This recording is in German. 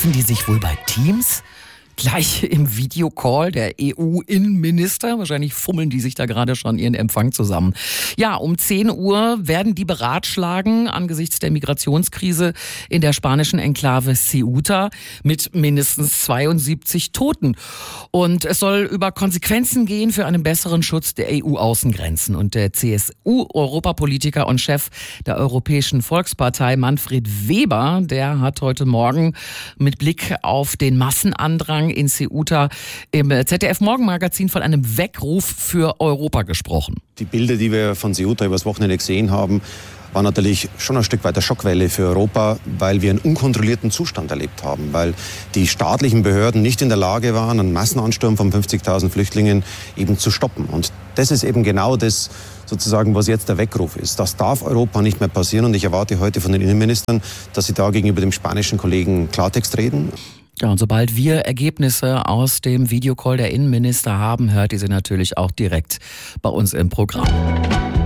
Treffen die sich wohl bei Teams? Gleich im Videocall der EU-Innenminister. Wahrscheinlich fummeln die sich da gerade schon ihren Empfang zusammen. Ja, um 10 Uhr werden die beratschlagen angesichts der Migrationskrise in der spanischen Enklave Ceuta mit mindestens 72 Toten. Und es soll über Konsequenzen gehen für einen besseren Schutz der EU-Außengrenzen. Und der CSU-Europapolitiker und Chef der Europäischen Volkspartei Manfred Weber, der hat heute Morgen mit Blick auf den Massenandrang in Ceuta im ZDF-Morgenmagazin von einem Weckruf für Europa gesprochen. Die Bilder, die wir von Ceuta übers Wochenende gesehen haben, war natürlich schon ein Stück weit eine Schockwelle für Europa, weil wir einen unkontrollierten Zustand erlebt haben, weil die staatlichen Behörden nicht in der Lage waren, einen Massenansturm von 50.000 Flüchtlingen eben zu stoppen. Und das ist eben genau das, sozusagen, was jetzt der Weckruf ist. Das darf Europa nicht mehr passieren und ich erwarte heute von den Innenministern, dass sie da gegenüber dem spanischen Kollegen Klartext reden. Ja, und sobald wir Ergebnisse aus dem Videocall der Innenminister haben, hört ihr sie natürlich auch direkt bei uns im Programm.